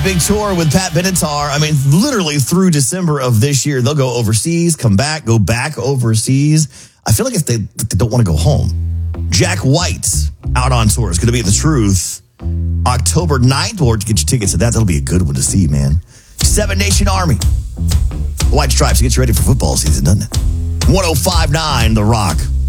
that big tour with Pat Benatar. I mean, literally through December of this year, they'll go overseas, come back, go back overseas. I feel like if they don't want to go home. Jack White's out on tour. It's going to be at The Truth October 9th. Or to get your tickets to that, that'll be a good one to see, man. Seven Nation Army. The White Stripes gets you ready for football season, doesn't it? 105.9 The Rock.